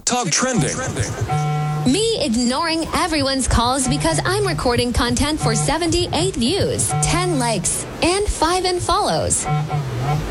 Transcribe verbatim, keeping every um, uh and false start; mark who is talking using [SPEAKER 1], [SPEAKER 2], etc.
[SPEAKER 1] TikTok trending.
[SPEAKER 2] Me ignoring everyone's calls because I'm recording content for seventy-eight views, ten likes, and five unfollows.